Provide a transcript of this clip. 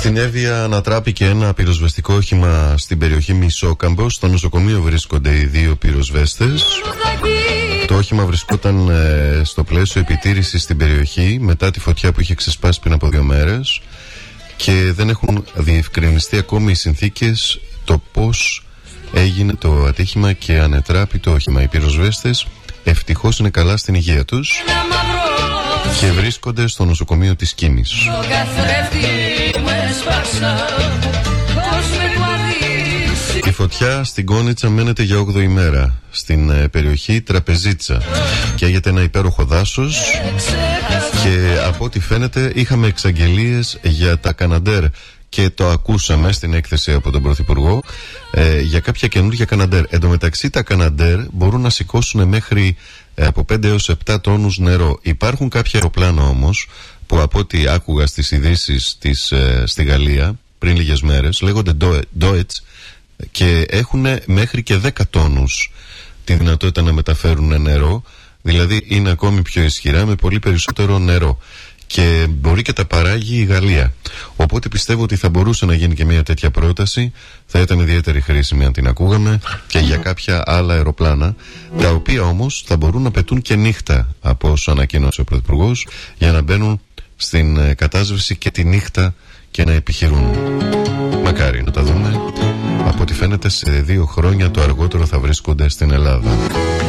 Στην Εύβοια ανατράπηκε ένα πυροσβεστικό όχημα στην περιοχή Μισόκαμπο. Στο νοσοκομείο βρίσκονται οι δύο πυροσβέστες. Το όχημα βρισκόταν στο πλαίσιο επιτήρησης στην περιοχή μετά τη φωτιά που είχε ξεσπάσει πριν από 2 μέρες και δεν έχουν διευκρινιστεί ακόμη οι συνθήκες το πώς έγινε το ατύχημα και ανετράπη το όχημα. Οι πυροσβέστες ευτυχώς είναι καλά στην υγεία τους και βρίσκονται στο νοσοκομείο της Κίνης. Η φωτιά στην Κόνιτσα μένεται για 8η μέρα στην περιοχή Τραπεζίτσα και έγινε ένα υπέροχο δάσος και από ό,τι φαίνεται είχαμε εξαγγελίες για τα Καναντέρ και το ακούσαμε στην έκθεση από τον Πρωθυπουργό για κάποια καινούργια Καναντέρ. Εν τω μεταξύ τα Καναντέρ μπορούν να σηκώσουν μέχρι από 5 έως 7 τόνους νερό. Υπάρχουν κάποια αεροπλάνα όμως που από ό,τι άκουγα στις ειδήσεις στη Γαλλία πριν λίγες μέρες λέγονται Deutsch και έχουν μέχρι και 10 τόνους τη δυνατότητα να μεταφέρουν νερό, δηλαδή είναι ακόμη πιο ισχυρά με πολύ περισσότερο νερό και μπορεί και τα παράγει η Γαλλία. Οπότε πιστεύω ότι θα μπορούσε να γίνει και μια τέτοια πρόταση, θα ήταν ιδιαίτερη χρήσιμη αν την ακούγαμε και για κάποια άλλα αεροπλάνα, τα οποία όμως θα μπορούν να πετούν και νύχτα από όσο ανακοίνωσε ο Πρωθυπουργός, για να μπαίνουν στην κατάσβεση και τη νύχτα και να επιχειρούν. Μακάρι να τα δούμε. Από ό,τι φαίνεται σε 2 χρόνια το αργότερο θα βρίσκονται στην Ελλάδα.